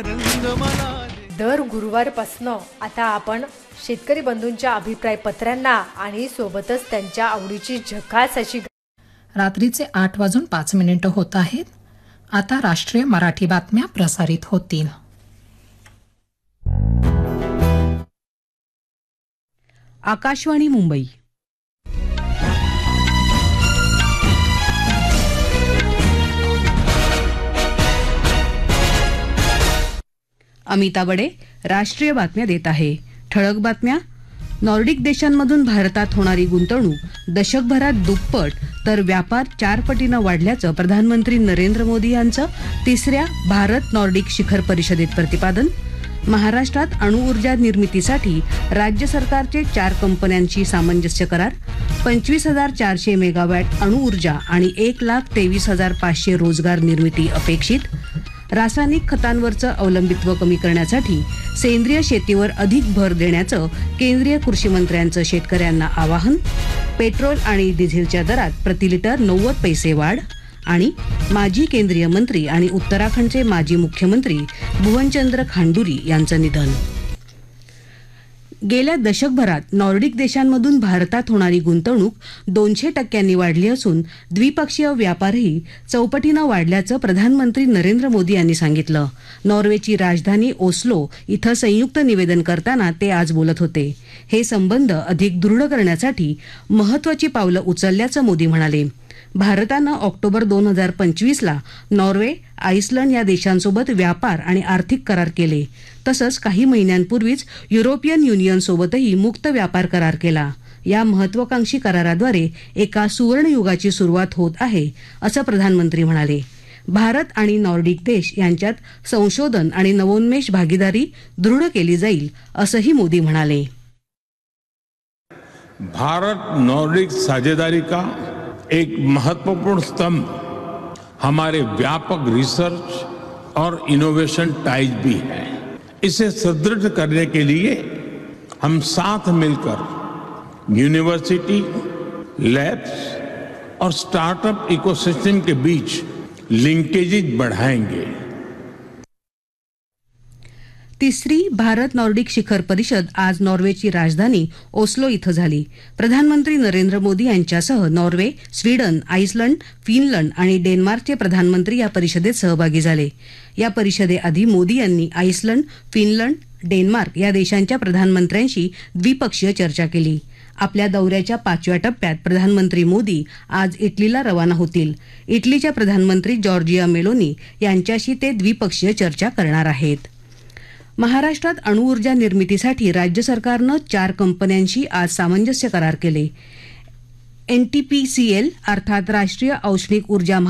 दर गुरुवारपासून आता आपण शेतकरी बंधूंच्या अभिप्राय पत्रांना आणि सोबतच त्यांच्या आवडीची झकास अशी रात्रीचे 8:05 होत आहेत. आता राष्ट्रीय मराठी बातम्या प्रसारित होतील. आकाशवाणी मुंबई. अमिता बडे राष्ट्रीय बातम्या देत आहे. ठळक बातम्या. नॉर्डिक देशांमधून भारतात होणारी गुंतवणूक दशकभरात दुप्पट तर व्यापार 4 पटीनं वाढल्याचं प्रधानमंत्री नरेंद्र मोदी यांचं तिसऱ्या भारत नॉर्डिक शिखर परिषदेत प्रतिपादन. महाराष्ट्रात अणुऊर्जा निर्मितीसाठी राज्य सरकारचे 4 कंपन्यांशी सामंजस्य करार. 25,400 मेगावॅट अणुऊर्जा आणि 1,23,500 रोजगार निर्मिती अपेक्षित. रासायनिक खतांवरचं अवलंबित्व कमी करण्यासाठी सेंद्रिय शेतीवर अधिक भर देण्याचं केंद्रीय कृषी मंत्र्यांचं शेतकऱ्यांना आवाहन. पेट्रोल आणि डिझेलच्या दरात प्रतिलिटर 90 पैसे वाढ. आणि माजी केंद्रीय मंत्री आणि उत्तराखंडचे माजी मुख्यमंत्री भुवनचंद्र खांडुरी यांचं निधन. गेल्या दशकभरात नॉर्डिक देशांमधून भारतात होणारी गुंतवणूक 200% वाढली असून द्विपक्षीय व्यापारही चौपटीनं वाढल्याचं प्रधानमंत्री नरेंद्र मोदी यांनी सांगितलं. नॉर्वेची राजधानी ओस्लो इथं संयुक्त निवेदन करताना ते आज बोलत होते. हे संबंध अधिक दृढ करण्यासाठी महत्त्वाची पावलं उचलल्याचं मोदी म्हणाले. भारतानं ऑक्टोबर 2025ला नॉर्वे, आइसलंड या देशांसोबत व्यापार आणि आर्थिक करार केले. तसंच काही महिन्यांपूर्वीच युरोपियन युनियनसोबतही मुक्त व्यापार करार केला. या महत्वाकांक्षी कराराद्वारे एका सुवर्णयुगाची सुरुवात होत आहे असं प्रधानमंत्री म्हणाले. भारत आणि नॉर्डिक देश यांच्यात संशोधन आणि नवोन्मेष भागीदारी दृढ केली जाईल असंही मोदी म्हणाले. भारत नॉर्डिक साझेदारी का एक महत्वपूर्ण स्तंभ हमारे व्यापक रिसर्च और इनोवेशन टाइज भी है. इसे सुदृढ़ करने के लिए हम साथ मिलकर यूनिवर्सिटी, लैब्स और स्टार्टअप इकोसिस्टम के बीच लिंकेजेस बढ़ाएंगे. तिसरी भारत नॉर्डिक शिखर परिषद आज नॉर्वेची राजधानी ओस्लो इथं झाली. प्रधानमंत्री नरेंद्र मोदी यांच्यासह नॉर्वे, स्वीडन, आइसलंड, फिनलंड आणि डेन्मार्कचे प्रधानमंत्री या परिषदेत सहभागी झाले. या परिषदेआधी मोदी यांनी आइसलंड, फिनलंड, डेन्मार्क या देशांच्या प्रधानमंत्र्यांशी द्विपक्षीय चर्चा केली. आपल्या दौऱ्याच्या 5व्या टप्प्यात प्रधानमंत्री मोदी आज इटलीला रवाना होतील. इटलीच्या प्रधानमंत्री जॉर्जिया मेलोनी यांच्याशी ते द्विपक्षीय चर्चा करणार आहेत. महाराष्ट्रात अणुऊर्जा निर्मितीसाठी राज्य सरकारनं 4 कंपन्यांशी आज सामंजस्य करार केले. NTPCL अर्थात राष्ट्रीय औष्णिक ऊर्जा